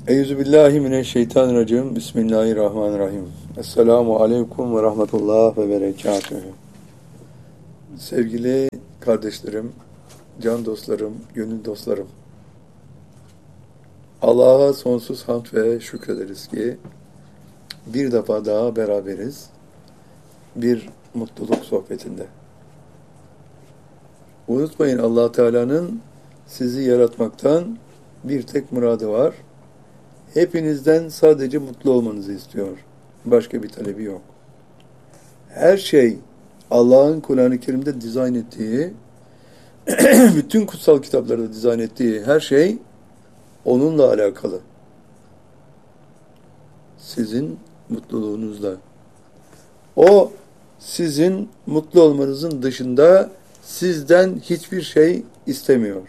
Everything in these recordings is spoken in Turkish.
Euzubillahimineşşeytanirracim. Bismillahirrahmanirrahim. Esselamu aleyküm ve rahmetullah ve berekatühü. Sevgili kardeşlerim, can dostlarım, gönül dostlarım. Allah'a sonsuz hamd ve şükrederiz ki bir defa daha beraberiz. Bir mutluluk sohbetinde. Unutmayın, Allah Teala'nın sizi yaratmaktan bir tek muradı var. Hepinizden sadece mutlu olmanızı istiyor. Başka bir talebi yok. Her şey Allah'ın Kur'an-ı Kerim'de dizayn ettiği, bütün kutsal kitaplarda dizayn ettiği her şey onunla alakalı. Sizin mutluluğunuzla. O sizin mutlu olmanızın dışında sizden hiçbir şey istemiyor.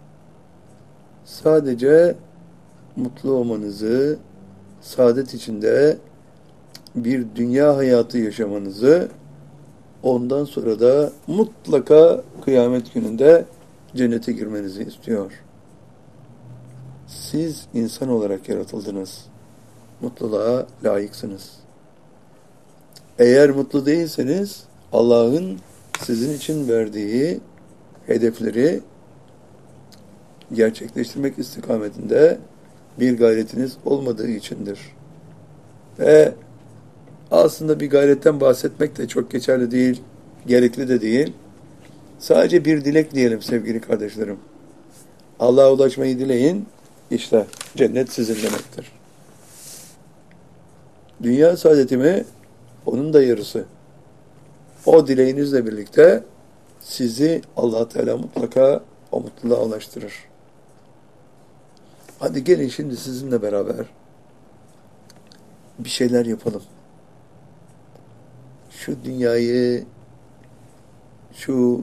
Sadece mutlu olmanızı, saadet içinde bir dünya hayatı yaşamanızı, ondan sonra da mutlaka kıyamet gününde cennete girmenizi istiyor. Siz insan olarak yaratıldınız. Mutluluğa layıksınız. Eğer mutlu değilseniz, Allah'ın sizin için verdiği hedefleri gerçekleştirmek istikametinde bir gayretiniz olmadığı içindir. Ve aslında bir gayretten bahsetmek de çok geçerli değil, gerekli de değil. Sadece bir dilek diyelim sevgili kardeşlerim. Allah'a ulaşmayı dileyin, işte cennet sizin demektir. Dünya saadeti mi? Onun da yarısı. O dileğinizle birlikte sizi Allah Teala mutlaka o mutluluğa ulaştırır. Hadi gelin şimdi sizinle beraber bir şeyler yapalım. Şu dünyayı, şu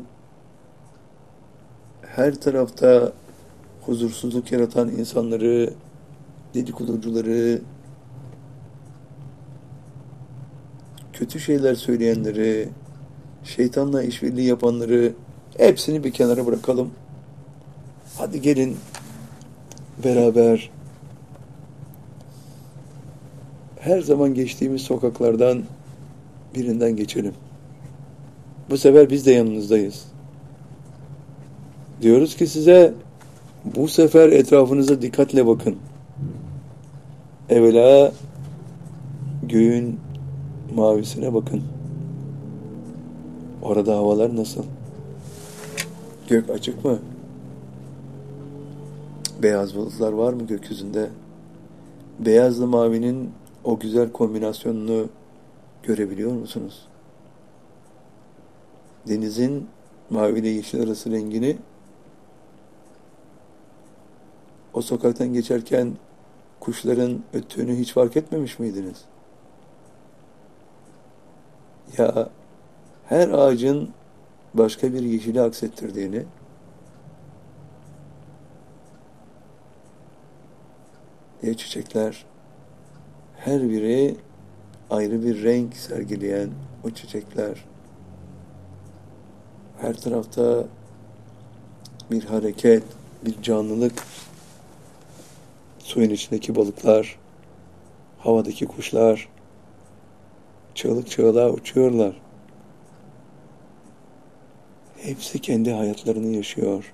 her tarafta huzursuzluk yaratan insanları, dedikoducuları, kötü şeyler söyleyenleri, şeytanla işbirliği yapanları hepsini bir kenara bırakalım. Hadi gelin beraber her zaman geçtiğimiz sokaklardan birinden geçelim. Bu sefer biz de yanınızdayız. Diyoruz ki size, bu sefer etrafınıza dikkatle bakın. Evvela göğün mavisine bakın. Orada havalar nasıl? Gök açık mı? Beyaz bulutlar var mı gökyüzünde? Beyazla mavinin o güzel kombinasyonunu görebiliyor musunuz? Denizin mavi ile yeşil arası rengini o sokaktan geçerken kuşların öttüğünü hiç fark etmemiş miydiniz? Ya her ağacın başka bir yeşili aksettirdiğini, ya çiçekler, her biri ayrı bir renk sergileyen o çiçekler, her tarafta bir hareket, bir canlılık, suyun içindeki balıklar, havadaki kuşlar, çığlık çığlığa uçuyorlar. Hepsi kendi hayatlarını yaşıyor.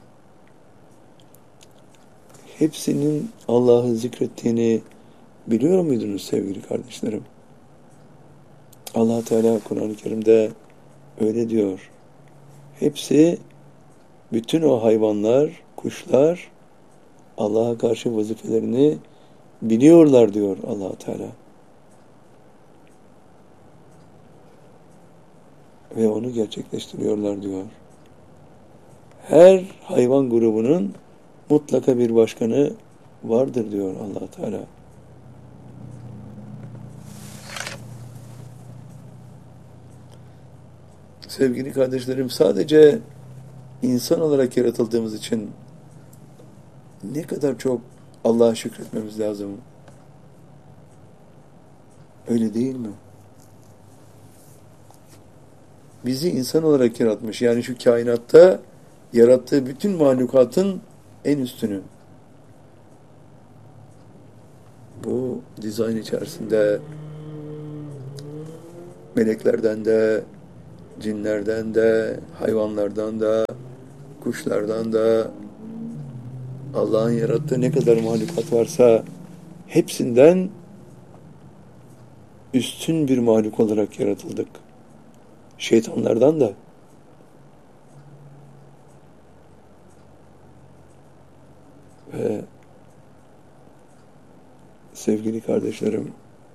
Hepsinin Allah'ı zikrettiğini biliyor muydunuz sevgili kardeşlerim? Allah Teala Kur'an-ı Kerim'de öyle diyor. Hepsi, bütün o hayvanlar, kuşlar Allah'a karşı vazifelerini biliyorlar diyor Allah Teala. Ve onu gerçekleştiriyorlar diyor. Her hayvan grubunun mutlaka bir başkanı vardır diyor Allah Teala. Sevgili kardeşlerim, sadece insan olarak yaratıldığımız için ne kadar çok Allah'a şükretmemiz lazım. Öyle değil mi? Bizi insan olarak yaratmış. Yani şu kainatta yarattığı bütün mahlukatın en üstünü. dizayn içerisinde meleklerden de, cinlerden de, hayvanlardan da, kuşlardan da, Allah'ın yarattığı ne kadar mahlukat varsa hepsinden üstün bir mahluk olarak yaratıldık. Şeytanlardan da. Ve sevgili kardeşlerim,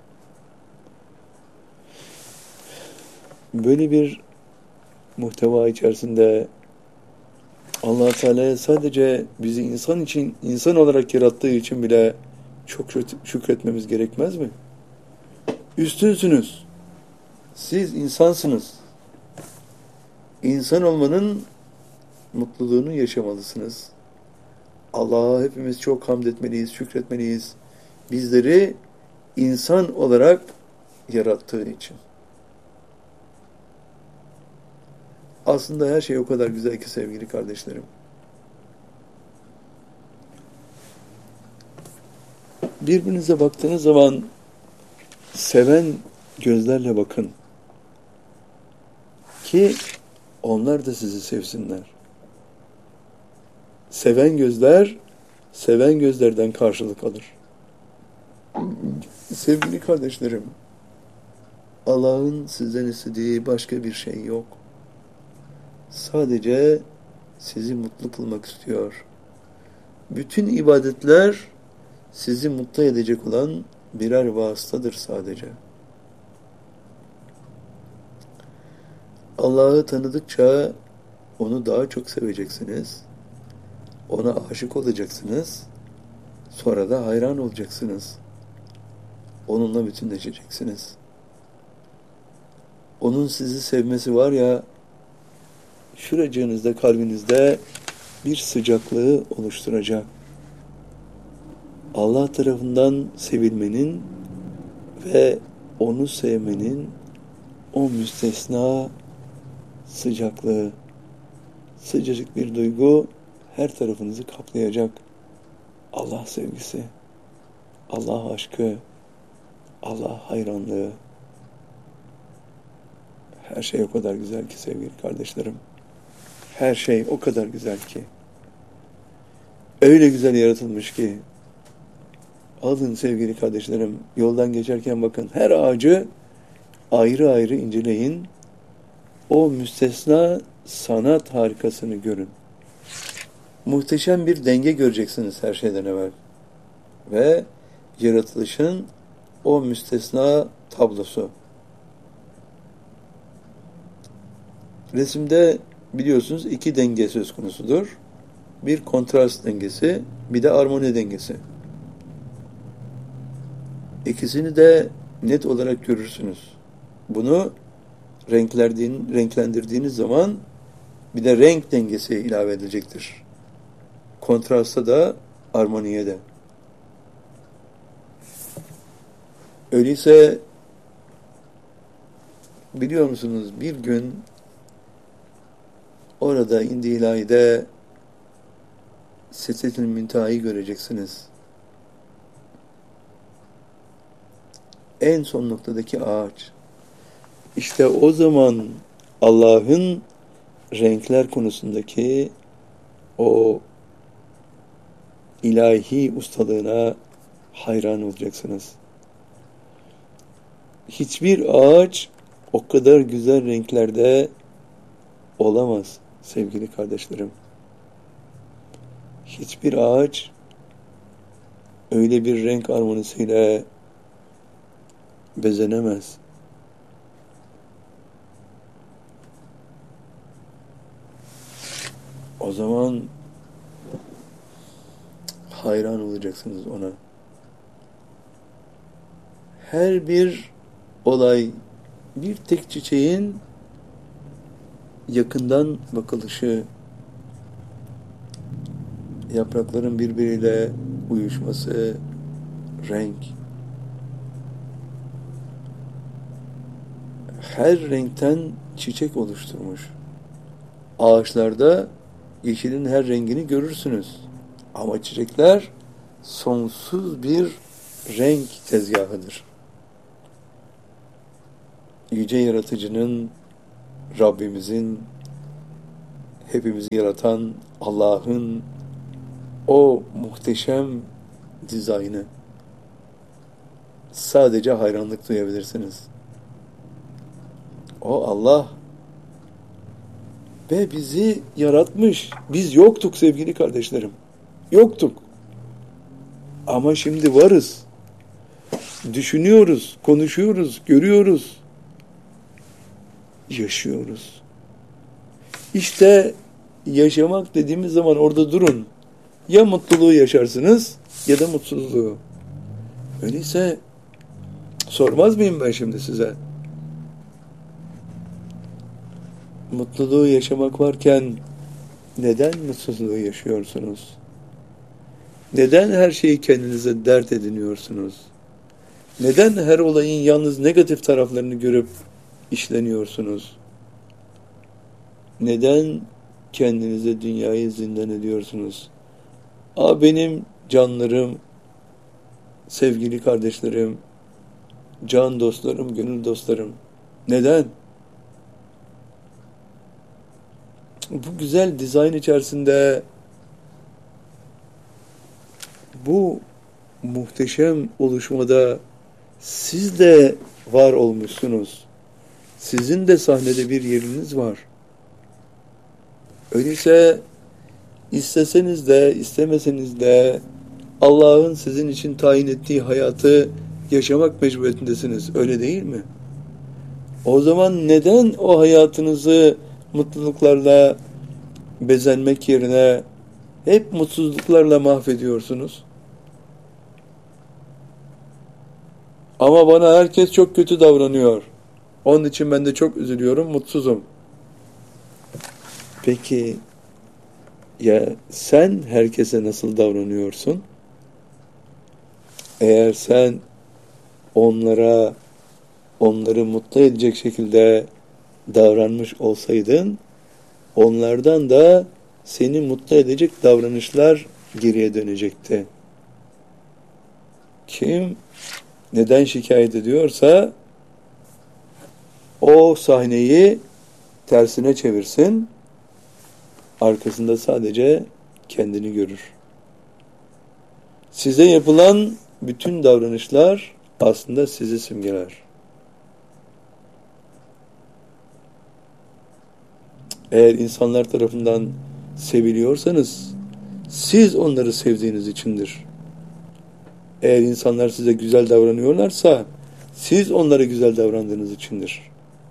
böyle bir muhteva içerisinde Allah Teala sadece bizi insan için, insan olarak yarattığı için bile çok şükretmemiz gerekmez mi? Üstünsünüz. Siz insansınız. İnsan olmanın mutluluğunu yaşamalısınız. Allah'a hepimiz çok hamd etmeliyiz, şükretmeliyiz. Bizleri insan olarak yarattığı için. Aslında her şey o kadar güzel ki sevgili kardeşlerim. Birbirinize baktığınız zaman seven gözlerle bakın. Ki onlar da sizi sevsinler. Seven gözler, seven gözlerden karşılık alır. Sevgili kardeşlerim, Allah'ın sizden istediği başka bir şey yok. Sadece sizi mutlu kılmak istiyor. Bütün ibadetler sizi mutlu edecek olan birer vasıtadır sadece. Allah'ı tanıdıkça onu daha çok seveceksiniz. Ona aşık olacaksınız. Sonra da hayran olacaksınız. Onunla bütünleşeceksiniz. Onun sizi sevmesi var ya, şuracığınızda, kalbinizde bir sıcaklığı oluşturacak. Allah tarafından sevilmenin ve onu sevmenin o müstesna sıcaklığı, sıcacık bir duygu her tarafınızı kaplayacak. Allah sevgisi, Allah aşkı, Allah hayranlığı. Her şey o kadar güzel ki sevgili kardeşlerim. Her şey o kadar güzel ki. Öyle güzel yaratılmış ki. Alın sevgili kardeşlerim, yoldan geçerken bakın, her ağacı ayrı ayrı inceleyin. O müstesna sanat harikasını görün. Muhteşem bir denge göreceksiniz her şeyden evvel. Ve yaratılışın o müstesna tablosu. Resimde biliyorsunuz iki denge söz konusudur. Bir kontrast dengesi, bir de armoni dengesi. İkisini de net olarak görürsünüz. Bunu renklendirdiğiniz zaman bir de renk dengesi ilave edilecektir. Kontrasta da, armoniye de. Öyleyse biliyor musunuz, bir gün orada indi ilahide Sidretül Münteha'yı göreceksiniz. En son noktadaki ağaç. İşte o zaman Allah'ın renkler konusundaki o ilahi ustalığına hayran olacaksınız. Hiçbir ağaç o kadar güzel renklerde olamaz sevgili kardeşlerim. Hiçbir ağaç öyle bir renk armonisiyle bezenemez. O zaman hayran olacaksınız ona. Her bir olay, bir tek çiçeğin yakından bakılışı, yaprakların birbiriyle uyuşması, renk. Her renkten çiçek oluşturmuş. Ağaçlarda yeşilin her rengini görürsünüz. Ama çiçekler sonsuz bir renk tezgahıdır. Yüce Yaratıcının, Rabbimizin, hepimizi yaratan Allah'ın o muhteşem dizaynı sadece hayranlık duyabilirsiniz. O Allah ve bizi yaratmış. Biz yoktuk sevgili kardeşlerim. Yoktuk. Ama şimdi varız. Düşünüyoruz, konuşuyoruz, görüyoruz. Yaşıyoruz. İşte yaşamak dediğimiz zaman orada durun. Ya mutluluğu yaşarsınız ya da mutsuzluğu. Öyleyse sormaz mıyım ben şimdi size? Mutluluğu yaşamak varken neden mutsuzluğu yaşıyorsunuz? Neden her şeyi kendinize dert ediniyorsunuz? Neden her olayın yalnız negatif taraflarını görüp işleniyorsunuz? Neden kendinize dünyayı zindan ediyorsunuz? Benim canlarım, sevgili kardeşlerim, can dostlarım, gönül dostlarım. Neden? Bu güzel dizayn içerisinde, bu muhteşem oluşmada siz de var olmuşsunuz. Sizin de sahnede bir yeriniz var. Öyleyse isteseniz de istemeseniz de Allah'ın sizin için tayin ettiği hayatı yaşamak mecburiyetindesiniz. Öyle değil mi? O zaman neden o hayatınızı mutluluklarla bezenmek yerine hep mutsuzluklarla mahvediyorsunuz? Ama bana herkes çok kötü davranıyor. Onun için ben de çok üzülüyorum, mutsuzum. Peki ya sen herkese nasıl davranıyorsun? Eğer sen onları mutlu edecek şekilde davranmış olsaydın, onlardan da seni mutlu edecek davranışlar geriye dönecekti. Kim neden şikayet ediyorsa o sahneyi tersine çevirsin, arkasında sadece kendini görür. Size yapılan bütün davranışlar aslında sizi simgeler. Eğer insanlar tarafından seviliyorsanız, siz onları sevdiğiniz içindir. Eğer insanlar size güzel davranıyorlarsa, siz onlara güzel davrandığınız içindir.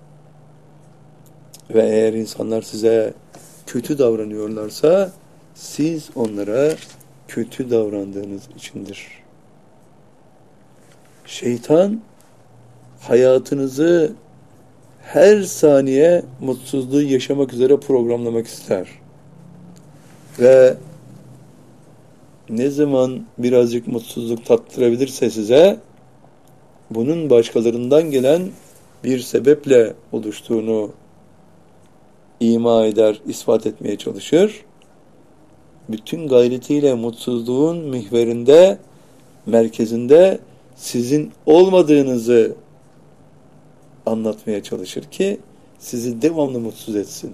Ve eğer insanlar size kötü davranıyorlarsa, siz onlara kötü davrandığınız içindir. Şeytan, hayatınızı her saniye mutsuzluğu yaşamak üzere programlamak ister. Ve ne zaman birazcık mutsuzluk tattırabilirse size, bunun başkalarından gelen bir sebeple oluştuğunu ima eder, ispat etmeye çalışır. Bütün gayretiyle mutsuzluğun mihverinde, merkezinde sizin olmadığınızı anlatmaya çalışır ki sizi devamlı mutsuz etsin.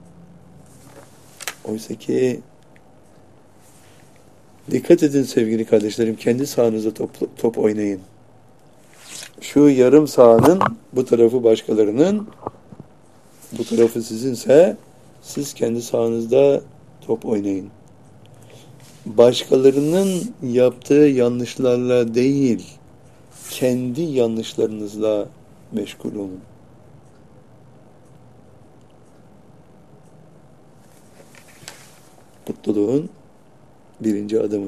Oysa ki dikkat edin sevgili kardeşlerim, kendi sahanızda top oynayın. Şu yarım sahanın bu tarafı başkalarının, bu tarafı sizinse siz kendi sahanızda top oynayın. Başkalarının yaptığı yanlışlarla değil, kendi yanlışlarınızla meşgul olun. Mutluluğun birinci adımı.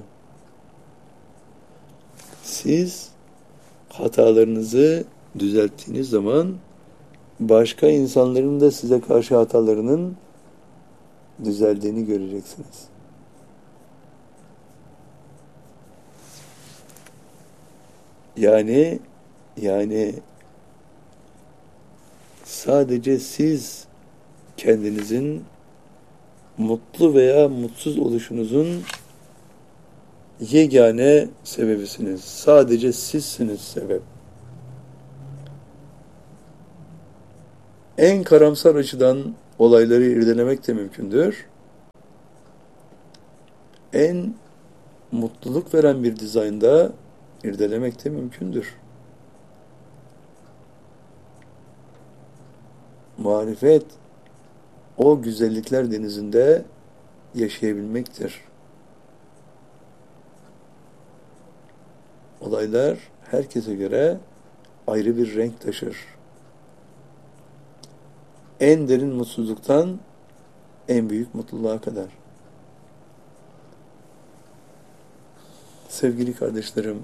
Siz hatalarınızı düzelttiğiniz zaman başka insanların da size karşı hatalarının düzeldiğini göreceksiniz. Yani sadece siz kendinizin mutlu veya mutsuz oluşunuzun yegane sebebisiniz. Sadece sizsiniz sebep. En karamsar açıdan olayları irdelemek de mümkündür. En mutluluk veren bir dizaynda irdelemek de mümkündür. Marifet, o güzellikler denizinde yaşayabilmektir. Olaylar herkese göre ayrı bir renk taşır. En derin mutsuzluktan en büyük mutluluğa kadar. Sevgili kardeşlerim,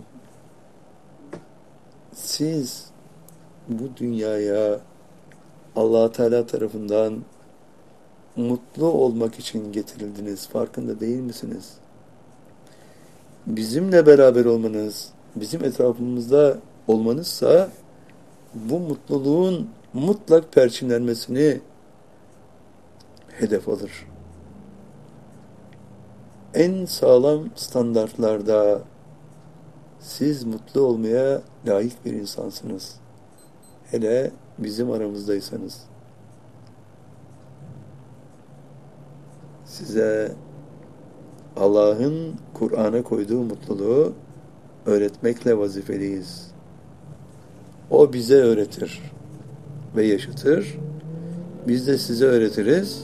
siz bu dünyaya Allah Teala tarafından mutlu olmak için getirildiniz. Farkında değil misiniz? Bizimle beraber olmanız, bizim etrafımızda olmanızsa bu mutluluğun mutlak perçinlenmesini hedef alır. En sağlam standartlarda siz mutlu olmaya layık bir insansınız. Hele bizim aramızdaysanız. Size Allah'ın Kur'an'a koyduğu mutluluğu öğretmekle vazifeliyiz. O bize öğretir ve yaşatır. Biz de size öğretiriz.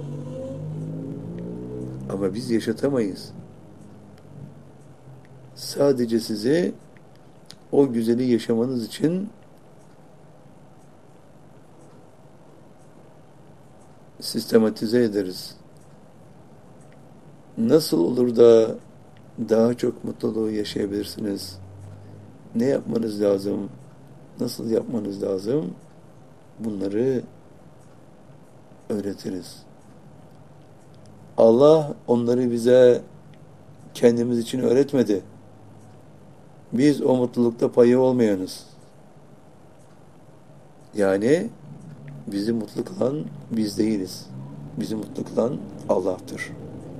Ama biz yaşatamayız. Sadece sizi o güzeli yaşamanız için sistematize ederiz. Nasıl olur da daha çok mutluluğu yaşayabilirsiniz? Ne yapmanız lazım? Nasıl yapmanız lazım? Bunları öğretiriz. Allah onları bize kendimiz için öğretmedi. Biz o mutlulukta payı olmayanız. Yani bizi mutlu kılan biz değiliz. Bizi mutlu kılan Allah'tır.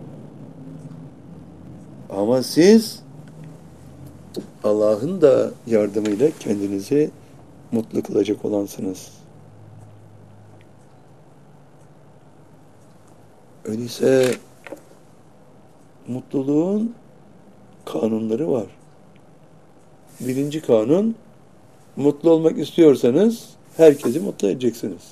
Ama siz Allah'ın da yardımıyla kendinizi mutlu kılacak olansınız. Öyleyse mutluluğun kanunları var. Birinci kanun, mutlu olmak istiyorsanız herkesi mutlu edeceksiniz.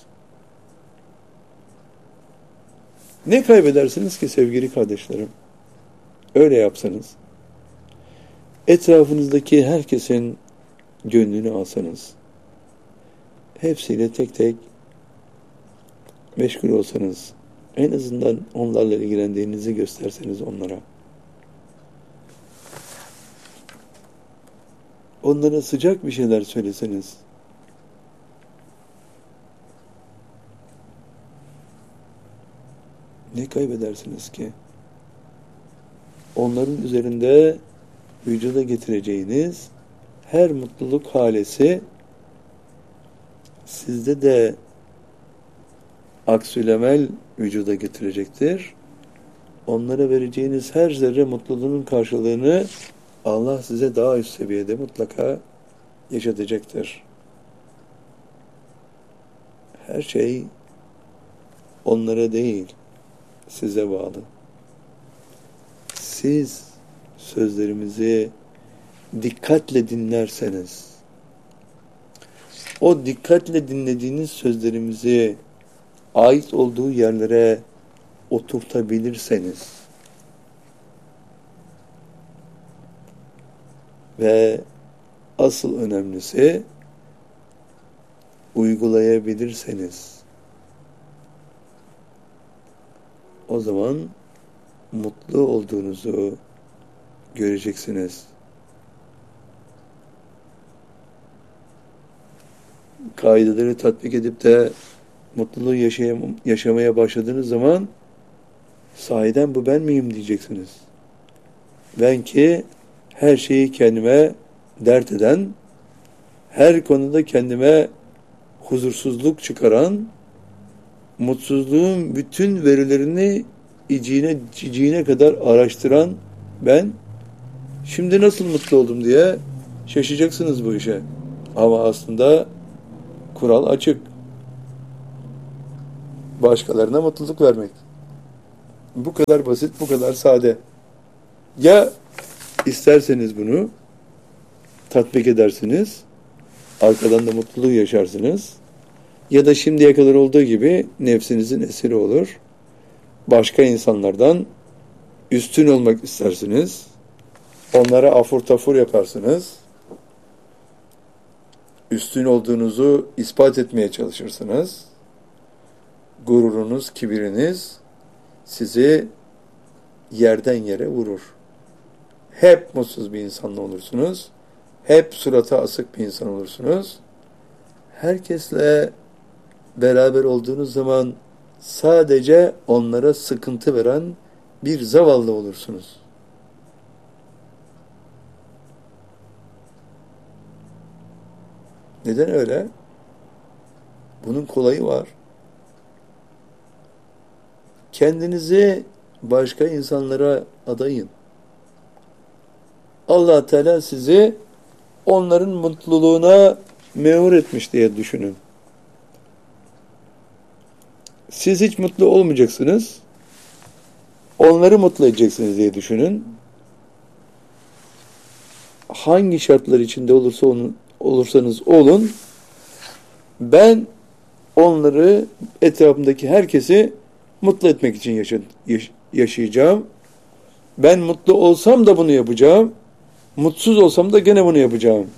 Ne kaybedersiniz ki sevgili kardeşlerim? Öyle yapsanız. Etrafınızdaki herkesin gönlünü alsanız. Hepsiyle tek tek meşgul olsanız. En azından onlarla ilgilendiğinizi gösterseniz onlara. Onlara sıcak bir şeyler söyleseniz. Ne kaybedersiniz ki? Onların üzerinde vücuda getireceğiniz her mutluluk halesi sizde de aksülemel vücuda getirecektir. Onlara vereceğiniz her zerre mutluluğun karşılığını Allah size daha üst seviyede mutlaka yaşatacaktır. Her şey onlara değil, size bağlı. Siz sözlerimizi dikkatle dinlerseniz, o dikkatle dinlediğiniz sözlerimizi ait olduğu yerlere oturtabilirseniz ve asıl önemlisi uygulayabilirseniz o zaman mutlu olduğunuzu göreceksiniz. Kaideleri tatbik edip de mutluluğu yaşamaya başladığınız zaman sahiden bu ben miyim diyeceksiniz. Ben ki her şeyi kendime dert eden, her konuda kendime huzursuzluk çıkaran, mutsuzluğun bütün verilerini iciğine kadar araştıran ben Şimdi nasıl mutlu oldum diye şaşacaksınız bu işe. Ama aslında kural açık. Başkalarına mutluluk vermek. Bu kadar basit, bu kadar sade. Ya isterseniz bunu tatbik edersiniz, arkadan da mutluluğu yaşarsınız. Ya da şimdiye kadar olduğu gibi nefsinizin esiri olur. Başka insanlardan üstün olmak istersiniz. Onlara afur tafur yaparsınız. Üstün olduğunuzu ispat etmeye çalışırsınız. Gururunuz, kibiriniz sizi yerden yere vurur. Hep mutsuz bir insan olursunuz. Hep surata asık bir insan olursunuz. Herkesle beraber olduğunuz zaman sadece onlara sıkıntı veren bir zavallı olursunuz. Neden öyle? Bunun kolayı var. Kendinizi başka insanlara adayın. Allah Teala sizi onların mutluluğuna memur etmiş diye düşünün. Siz hiç mutlu olmayacaksınız. Onları mutlu edeceksiniz diye düşünün. Hangi şartlar içinde olursanız olun, ben onları, etrafımdaki herkesi mutlu etmek için yaşayacağım. Ben mutlu olsam da bunu yapacağım. Mutsuz olsam da gene bunu yapacağım.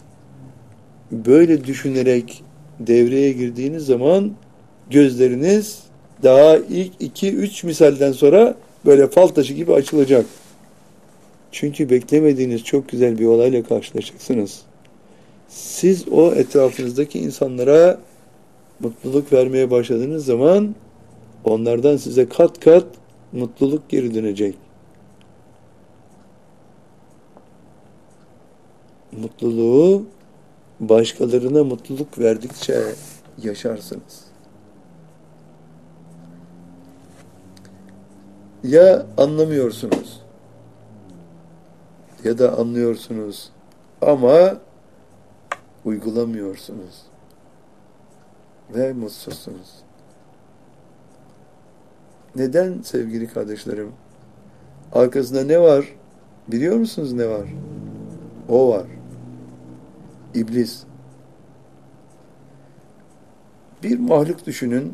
Böyle düşünerek devreye girdiğiniz zaman gözleriniz daha ilk 2-3 misalden sonra böyle fal taşı gibi açılacak. Çünkü beklemediğiniz çok güzel bir olayla karşılaşacaksınız. Siz o etrafınızdaki insanlara mutluluk vermeye başladığınız zaman onlardan size kat kat mutluluk geri dönecek. Mutluluğu başkalarına mutluluk verdikçe yaşarsınız. Ya anlamıyorsunuz ya da anlıyorsunuz ama uygulamıyorsunuz ve mutsuzsunuz. Neden sevgili kardeşlerim? Arkasında ne var? Biliyor musunuz ne var? O var. İblis. Bir mahluk düşünün.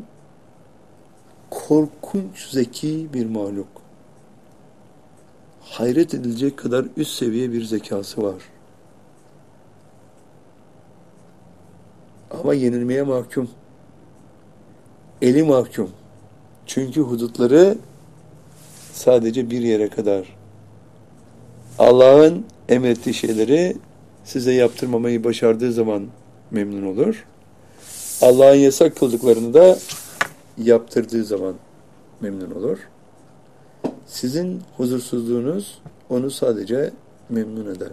Korkunç zeki bir mahluk. Hayret edilecek kadar üst seviye bir zekası var. Ama yenilmeye mahkum. Eli mahkum. Çünkü hudutları sadece bir yere kadar. Allah'ın emrettiği şeyleri size yaptırmamayı başardığı zaman memnun olur. Allah'ın yasak kıldıklarını da yaptırdığı zaman memnun olur. Sizin huzursuzluğunuz onu sadece memnun eder.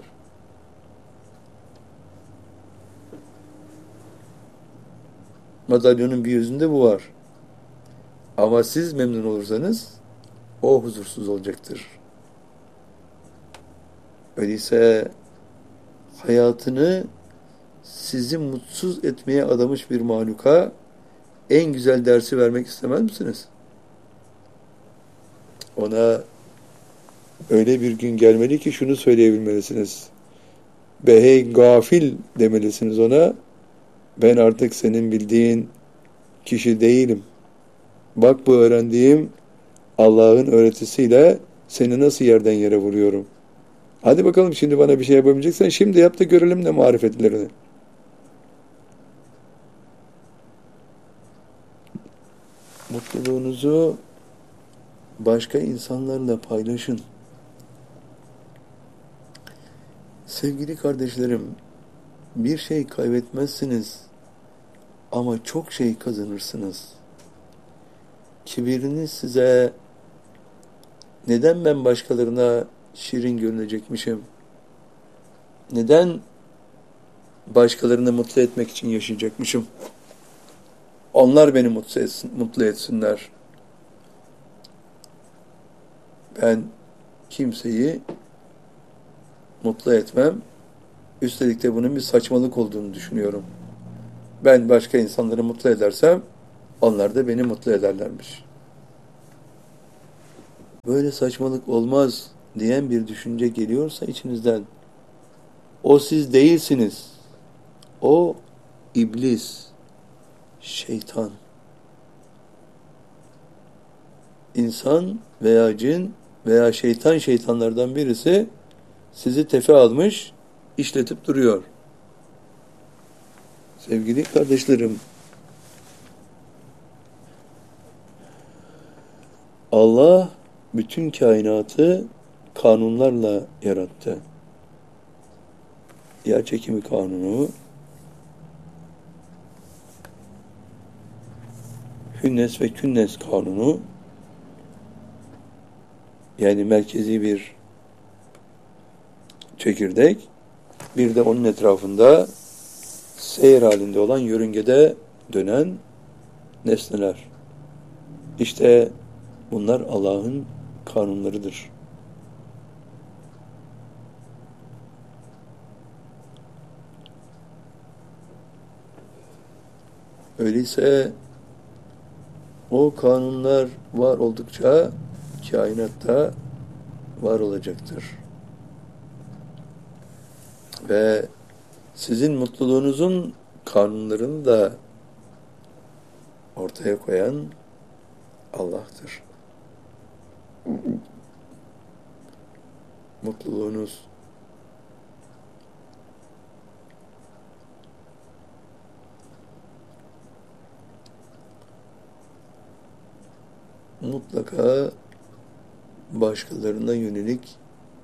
Madalyonun bir yüzünde bu var. Ama siz memnun olursanız o huzursuz olacaktır. Öyleyse hayatını sizi mutsuz etmeye adamış bir mahluka en güzel dersi vermek istemez misiniz? Ona öyle bir gün gelmeli ki şunu söyleyebilmelisiniz. Be hey gafil demelisiniz ona. Ben artık senin bildiğin kişi değilim. Bak bu öğrendiğim Allah'ın öğretisiyle seni nasıl yerden yere vuruyorum. Hadi bakalım şimdi bana bir şey yapabileceksen şimdi yap da görelim ne marifetlerini. Mutluluğunuzu başka insanlarla paylaşın. Sevgili kardeşlerim, bir şey kaybetmezsiniz ama çok şey kazanırsınız. Kibiriniz size neden ben başkalarına şirin görünecekmişim? Neden başkalarını mutlu etmek için yaşayacakmışım? Onlar beni mutlu etsinler. Ben kimseyi mutlu etmem. Üstelik de bunun bir saçmalık olduğunu düşünüyorum. Ben başka insanları mutlu edersem onlar da beni mutlu ederlermiş. Böyle saçmalık olmaz diyen bir düşünce geliyorsa içinizden, o siz değilsiniz. O iblis, şeytan. İnsan veya cin veya şeytanlardan birisi sizi tefe almış, işletip duruyor. Sevgili kardeşlerim, Allah bütün kainatı kanunlarla yarattı. Yer çekimi kanunu, hünnes ve künnes kanunu, yani merkezi bir çekirdek, bir de onun etrafında seyir halinde olan yörüngede dönen nesneler. İşte bunlar Allah'ın kanunlarıdır. Öyleyse o kanunlar var oldukça kainatta var olacaktır. Ve sizin mutluluğunuzun kanunlarını da ortaya koyan Allah'tır. Mutluluğunuz mutlaka başkalarına yönelik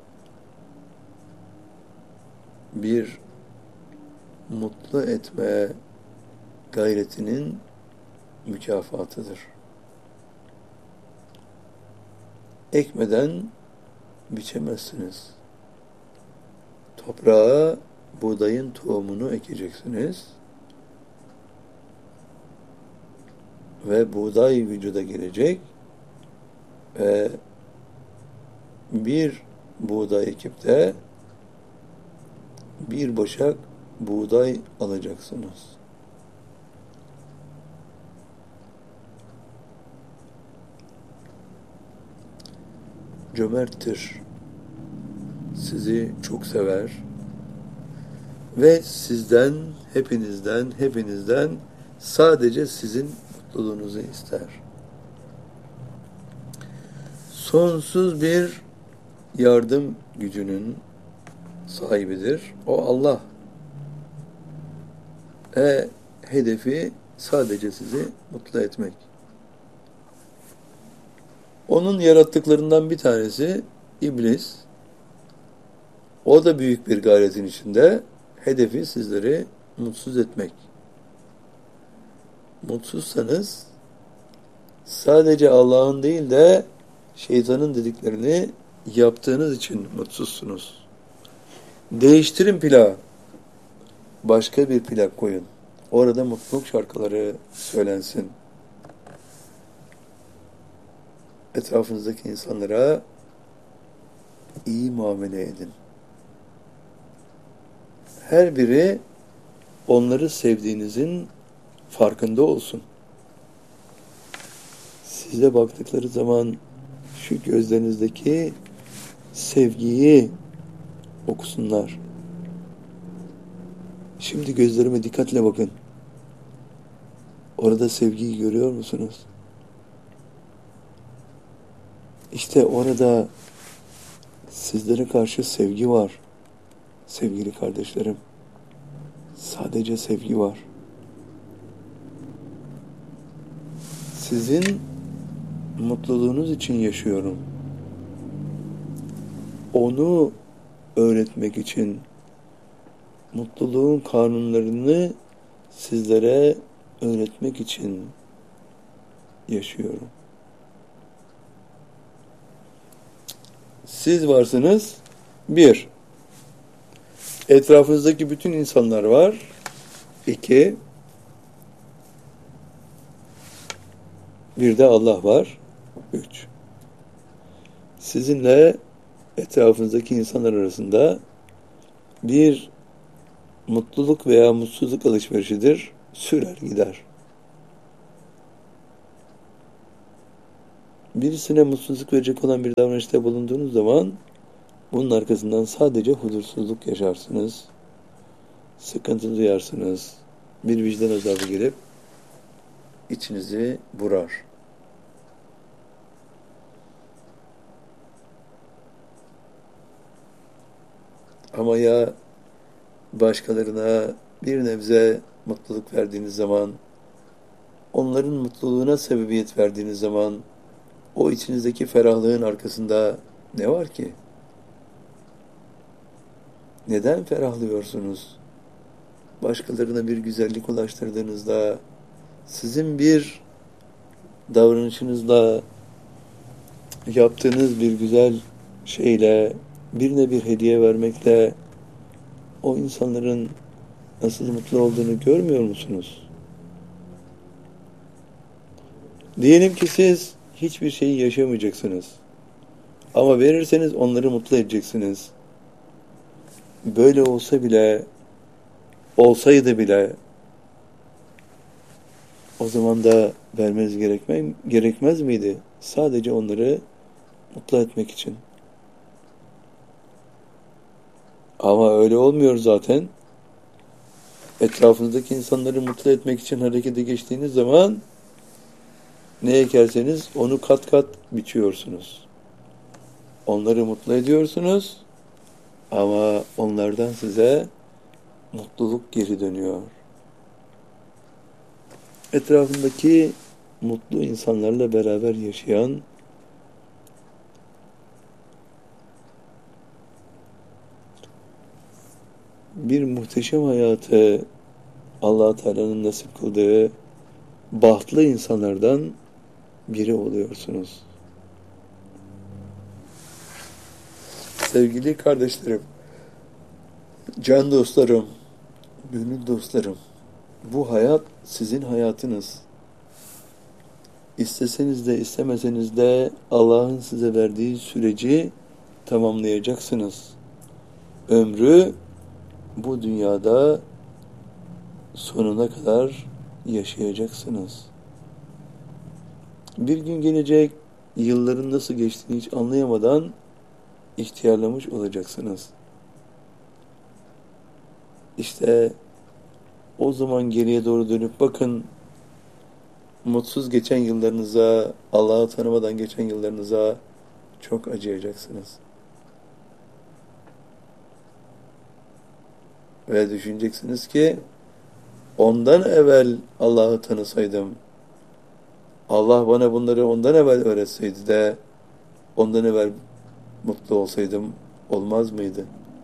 bir mutlu etme gayretinin mükafatıdır. Ekmeden biçemezsiniz. Toprağa buğdayın tohumunu ekeceksiniz ve buğday vücuda gelecek ve bir buğday ekip de bir başak buğday alacaksınız. Cömerttir. Sizi çok sever ve sizden, hepinizden sadece sizin mutluluğunuzu ister. Sonsuz bir yardım gücünün sahibidir. O Allah. Hedefi sadece sizi mutlu etmek. Onun yarattıklarından bir tanesi iblis. O da büyük bir gayretin içinde. Hedefi sizleri mutsuz etmek. Mutsuzsanız sadece Allah'ın değil de şeytanın dediklerini yaptığınız için mutsuzsunuz. Değiştirin plağı. Başka bir plak koyun. Orada mutluluk şarkıları söylensin. Etrafınızdaki insanlara iyi muamele edin. Her biri onları sevdiğinizin farkında olsun. Size baktıkları zaman şu gözlerinizdeki sevgiyi okusunlar. Şimdi gözlerime dikkatle bakın. Orada sevgiyi görüyor musunuz? İşte orada sizlere karşı sevgi var. Sevgili kardeşlerim. Sadece sevgi var. Sizin mutluluğunuz için yaşıyorum. Onu öğretmek için mutluluğun kanunlarını sizlere öğretmek için yaşıyorum. Siz varsınız. Bir, etrafınızdaki bütün insanlar var. İki, bir de Allah var. Üç, sizinle etrafınızdaki insanlar arasında Bir mutluluk veya mutsuzluk alışverişidir. Sürer gider. Birisine mutsuzluk verecek olan bir davranışta bulunduğunuz zaman bunun arkasından sadece huzursuzluk yaşarsınız. Sıkıntı duyarsınız. Bir vicdan azabı gelip içinizi burar. Ama ya başkalarına bir nebze mutluluk verdiğiniz zaman, onların mutluluğuna sebebiyet verdiğiniz zaman, o içinizdeki ferahlığın arkasında ne var ki? Neden ferahlıyorsunuz? Başkalarına bir güzellik ulaştırdığınızda, sizin bir davranışınızla, yaptığınız bir güzel şeyle, birine bir hediye vermekle, o insanların nasıl mutlu olduğunu görmüyor musunuz? Diyelim ki siz hiçbir şeyi yaşamayacaksınız. Ama verirseniz onları mutlu edeceksiniz. Böyle olsaydı bile o zaman da vermeniz gerekmez miydi? Sadece onları mutlu etmek için. Ama öyle olmuyor zaten. Etrafınızdaki insanları mutlu etmek için harekete geçtiğiniz zaman ne ekerseniz onu kat kat biçiyorsunuz. Onları mutlu ediyorsunuz ama onlardan size mutluluk geri dönüyor. Etrafındaki mutlu insanlarla beraber yaşayan, bir muhteşem hayatı Allah Teala'nın nasip kıldığı bahtlı insanlardan biri oluyorsunuz. Sevgili kardeşlerim, can dostlarım, gönül dostlarım, bu hayat sizin hayatınız. İsteseniz de istemeseniz de Allah'ın size verdiği süreci tamamlayacaksınız. Ömrü bu dünyada sonuna kadar yaşayacaksınız. Bir gün gelecek, yılların nasıl geçtiğini hiç anlayamadan ihtiyarlamış olacaksınız. İşte o zaman geriye doğru dönüp bakın, mutsuz geçen yıllarınıza, Allah'ı tanımadan geçen yıllarınıza çok acıyacaksınız. Ve düşüneceksiniz ki, ondan evvel Allah'ı tanısaydım, Allah bana bunları ondan evvel öğretseydi de, ondan evvel mutlu olsaydım olmaz mıydı?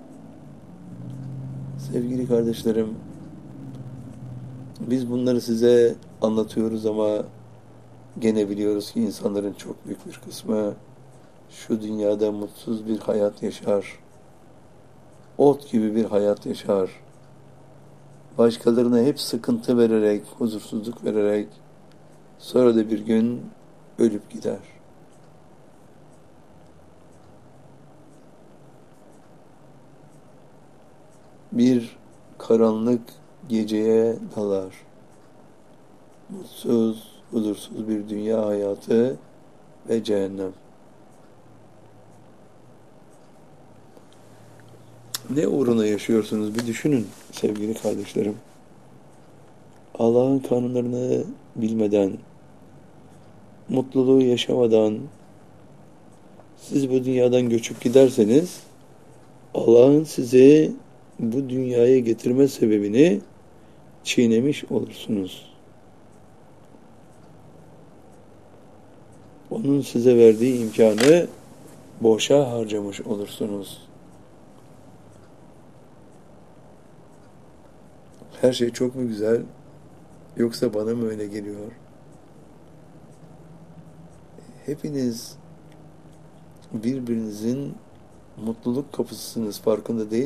Sevgili kardeşlerim, biz bunları size anlatıyoruz ama gene biliyoruz ki insanların çok büyük bir kısmı şu dünyada mutsuz bir hayat yaşar. Ot gibi bir hayat yaşar. Başkalarına hep sıkıntı vererek, huzursuzluk vererek, sonra da bir gün ölüp gider. Bir karanlık geceye dalar. Mutsuz, huzursuz bir dünya hayatı ve cehennem. Ne uğruna yaşıyorsunuz bir düşünün sevgili kardeşlerim. Allah'ın kanunlarını bilmeden, mutluluğu yaşamadan siz bu dünyadan göçüp giderseniz Allah'ın sizi bu dünyaya getirme sebebini çiğnemiş olursunuz. Onun size verdiği imkanı boşa harcamış olursunuz. Her şey çok mu güzel, yoksa bana mı öyle geliyor? Hepiniz birbirinizin mutluluk kapısısınız, farkında değil